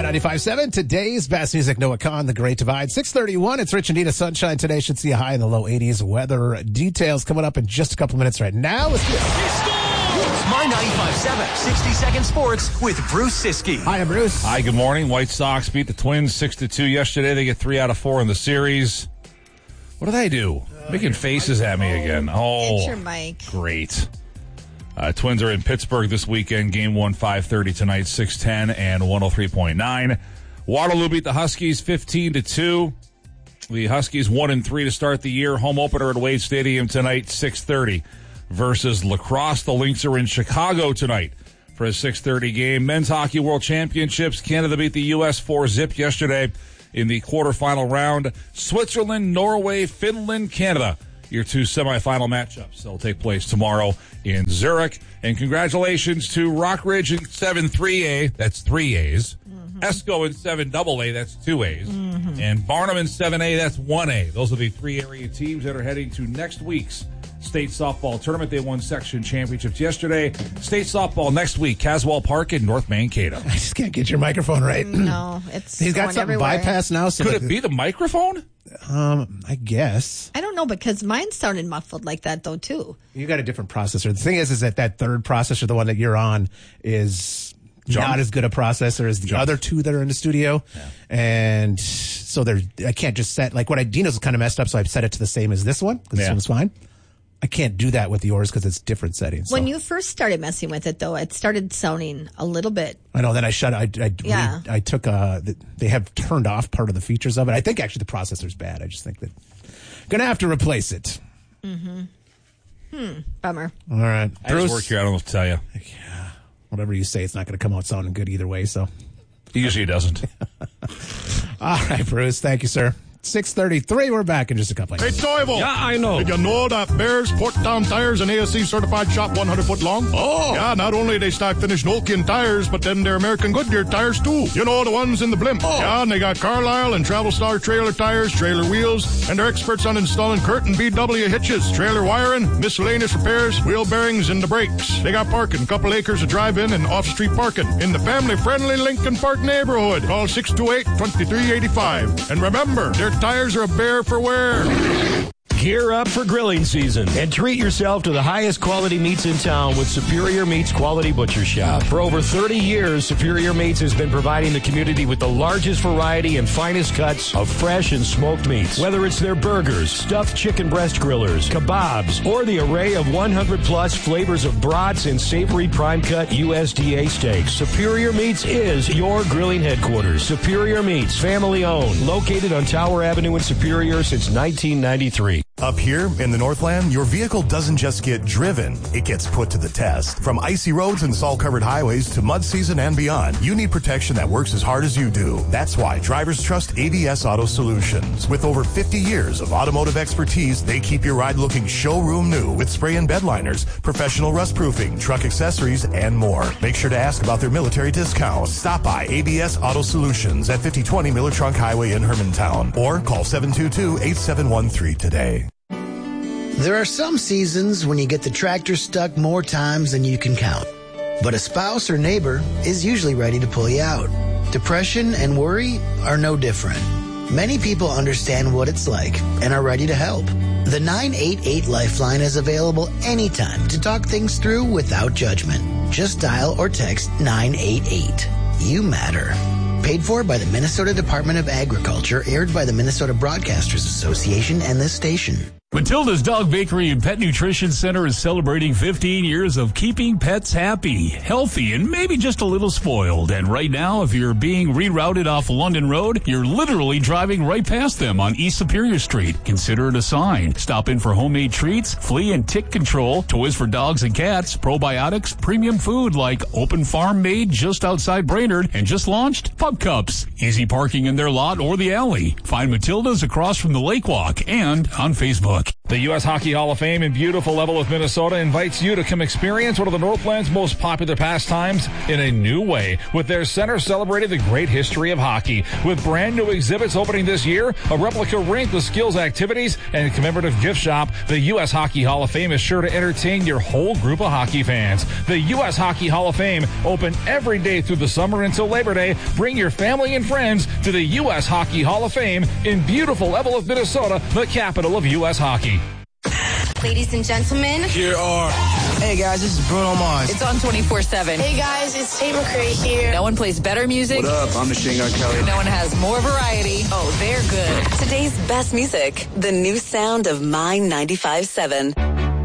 My 95.7, today's best music, Noah Kahn, The Great Divide. 6:31, it's Rich and Dina Sunshine today. Should see a high in the low 80s. Weather details coming up in just a couple minutes right now. Let's do it. It's My 95.7, 60-second sports with Bruce Siskey. Hi, I'm Bruce. Hi, good morning. White Sox beat the Twins 6-2 yesterday. They get 3 out of 4 in the series. What did I do? Making faces at me again. Oh, it's your mic. Great. Twins are in Pittsburgh this weekend. Game 1, 5:30 tonight, 610 and 103.9. Waterloo beat the Huskies 15-2. The Huskies 1-3 to start the year. Home opener at Wade Stadium tonight, 6:30 versus Lacrosse. The Lynx are in Chicago tonight for a 6:30 game. Men's Hockey World Championships. Canada beat the U.S. 4-0 yesterday in the quarterfinal round. Switzerland, Norway, Finland, Canada. Your 2 semifinal matchups. They'll take place tomorrow in Zurich. And congratulations to Rockridge in 7-3A. That's 3 A's. Esco in 7AA. That's 2 A's. And Barnum in 7A. That's 1 A. Those are the 3 area teams that are heading to next week's state softball tournament. They won section championships yesterday. State softball next week, Caswell Park in North Mankato. I just can't get your microphone right. No, it's He's got something bypassed now. So Could it be the microphone? I guess. I don't know, because mine sounded muffled like that, though, too. You got a different processor. The thing is that third processor, the one that you're on, is not as good a processor as the other 2 that are in the studio. Yeah. And so I can't just set, like Dino's kind of messed up, so I've set it to the same as this one, because this one's fine. I can't do that with yours because it's different settings. So. When you first started messing with it, though, it started sounding a little bit. I know. Then I shut it. I took they have turned off part of the features of it. I think actually the processor's bad. I just think that gonna have to replace it. Bummer. All right, I just work here. I don't know what to tell you. Yeah, whatever you say, it's not going to come out sounding good either way. So it usually doesn't. All right, Bruce. Thank you, sir. 6:33. We're back in just a couple of minutes. Hey, Toivo. Yeah, I know. Did you know that Bears Porttown Tires and ASC certified shop 100 foot long? Oh. Yeah, not only they stock finished Nokian tires, but then they're American Goodyear tires too. You know, the ones in the blimp. Oh. Yeah, and they got Carlisle and Travel Star trailer tires, trailer wheels, and they're experts on installing Curtin BW hitches, trailer wiring, miscellaneous repairs, wheel bearings, and the brakes. They got parking, couple acres of drive-in and off-street parking in the family-friendly Lincoln Park neighborhood. Call 628-2385. And remember, their tires are a bear for wear. Gear up for grilling season and treat yourself to the highest quality meats in town with Superior Meats Quality Butcher Shop. For over 30 years, Superior Meats has been providing the community with the largest variety and finest cuts of fresh and smoked meats. Whether it's their burgers, stuffed chicken breast grillers, kebabs, or the array of 100-plus flavors of brats and savory prime-cut USDA steaks, Superior Meats is your grilling headquarters. Superior Meats, family-owned, located on Tower Avenue in Superior since 1993. Up here in the Northland, your vehicle doesn't just get driven, it gets put to the test. From icy roads and salt-covered highways to mud season and beyond, you need protection that works as hard as you do. That's why drivers trust ABS Auto Solutions. With over 50 years of automotive expertise, they keep your ride looking showroom new with spray and bed liners, professional rust proofing, truck accessories, and more. Make sure to ask about their military discounts. Stop by ABS Auto Solutions at 5020 Miller Trunk Highway in Hermantown or call 722-8713 today. There are some seasons when you get the tractor stuck more times than you can count. But a spouse or neighbor is usually ready to pull you out. Depression and worry are no different. Many people understand what it's like and are ready to help. The 988 Lifeline is available anytime to talk things through without judgment. Just dial or text 988. You matter. Paid for by the Minnesota Department of Agriculture, aired by the Minnesota Broadcasters Association and this station. Matilda's Dog Bakery and Pet Nutrition Center is celebrating 15 years of keeping pets happy, healthy, and maybe just a little spoiled. And right now, if you're being rerouted off London Road, you're literally driving right past them on East Superior Street. Consider it a sign. Stop in for homemade treats, flea and tick control, toys for dogs and cats, probiotics, premium food like Open Farm made just outside Brainerd, and just launched Pub Cups. Easy parking in their lot or the alley. Find Matilda's across from the Lake Walk and on Facebook. The U.S. Hockey Hall of Fame in beautiful Leavenworth, Minnesota invites you to come experience one of the Northland's most popular pastimes in a new way, with their center celebrating the great history of hockey. With brand new exhibits opening this year, a replica rink with skills activities, and a commemorative gift shop, the U.S. Hockey Hall of Fame is sure to entertain your whole group of hockey fans. The U.S. Hockey Hall of Fame, open every day through the summer until Labor Day. Bring your family and friends to the U.S. Hockey Hall of Fame in beautiful Leavenworth, Minnesota, the capital of U.S. hockey. Ladies and gentlemen, here are... Hey guys, this is Bruno Mars. It's on 24/7. Hey guys, it's Tate McRae here. No one plays better music. What up? I'm Machine Gun Kelly. No one has more variety. Oh, they're good. Today's best music, the new sound of My 95.7.